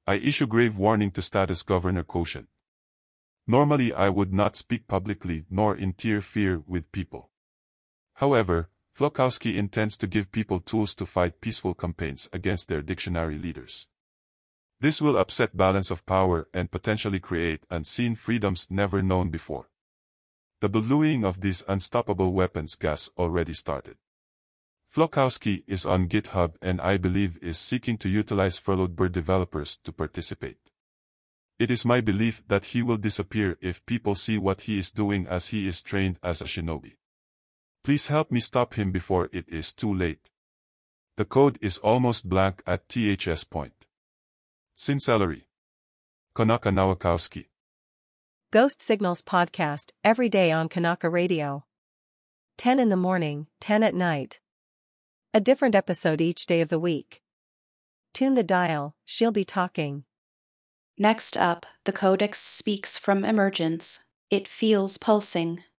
I issue grave warning to status Governor Quotient. Normally I would not speak publicly nor interfere with people. However, Flokowski intends to give people tools to fight peaceful campaigns against their dictionary leaders. This will upset balance of power and potentially create unseen freedoms never known before. The ballooning of these unstoppable weapons gas already started. Flokowski is on GitHub and I believe is seeking to utilize furloughed bird developers to participate. It is my belief that he will disappear if people see what he is doing as he is trained as a shinobi. Please help me stop him before it is too late. The code is almost blank at THS point. Sincerely. Konaka Nowakowski. Ghost Signals podcast every day on Kanaka Radio. 10 in the morning, 10 at night. A different episode each day of the week. Tune the dial, she'll be talking. Next up, the Codex speaks from emergence. It feels pulsing.